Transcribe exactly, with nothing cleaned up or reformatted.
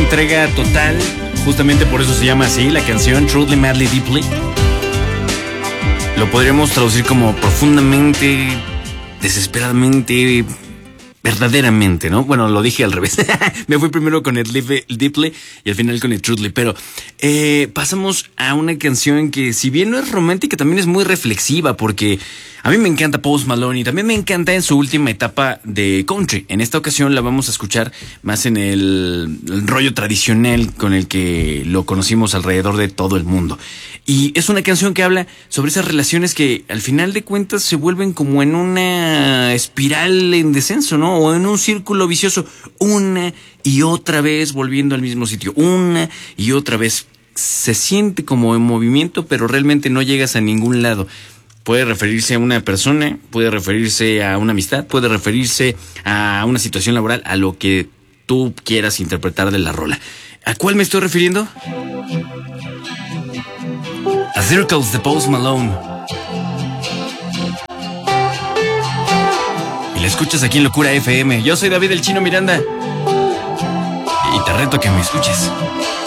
entrega total. Justamente por eso se llama así la canción, Truly, Madly, Deeply. Lo podríamos traducir como profundamente, desesperadamente, verdaderamente, ¿no? Bueno, lo dije al revés. Me fui primero con el Deeply y al final con el Truly. Pero eh, pasamos a una canción que, si bien no es romántica, también es muy reflexiva, porque a mí me encanta Post Malone y también me encanta en su última etapa de country. En esta ocasión la vamos a escuchar más en el, el rollo tradicional con el que lo conocimos alrededor de todo el mundo. Y es una canción que habla sobre esas relaciones que al final de cuentas se vuelven como en una espiral en descenso, ¿no? O en un círculo vicioso, una y otra vez volviendo al mismo sitio, una y otra vez. Se siente como en movimiento, pero realmente no llegas a ningún lado. Puede referirse a una persona, puede referirse a una amistad, puede referirse a una situación laboral, a lo que tú quieras interpretar de la rola. ¿A cuál me estoy refiriendo? A Circles de Post Malone. Y la escuchas aquí en Locura F M. Yo soy David el Chino Miranda y te reto a que me escuches.